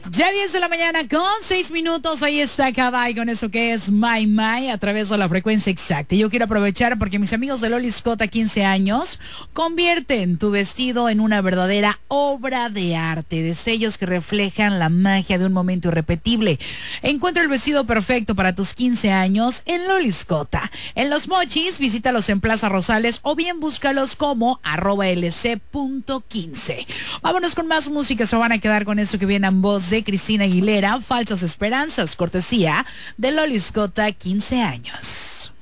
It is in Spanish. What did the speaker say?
Ya 10 de la mañana con 6 minutos. Ahí está Cabay con eso que es My My a través de la frecuencia exacta. Yo quiero aprovechar porque mis amigos de Loli Scott a 15 años convierten tu vestido en una verdadera obra de arte. Destellos que reflejan la magia de un momento irrepetible. Encuentra el vestido perfecto para tus 15 años en Loli Scott. En Los Mochis, visítalos en Plaza Rosales o bien búscalos como @lc.15. Vámonos con más música. Se van a quedar con eso que viene en voz de Cristina Aguilera, Falsas Esperanzas, cortesía de Loli Scott, 15 años.